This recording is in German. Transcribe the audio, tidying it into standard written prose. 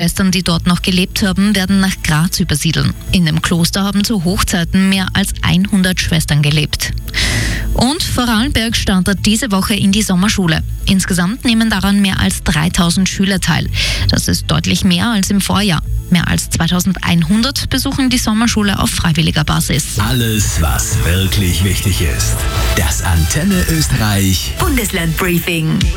Schwestern, die dort noch gelebt haben, werden nach Graz übersiedeln. In dem Kloster haben zu Hochzeiten mehr als 100 Schwestern gelebt. Und Vorarlberg startet diese Woche in die Sommerschule. Insgesamt nehmen daran mehr als 3000 Schüler teil. Das ist deutlich mehr als im Vorjahr. Mehr als 2100 besuchen die Sommerschule auf freiwilliger Basis. Alles, was wirklich wichtig ist. Das Antenne Österreich Bundesland Briefing.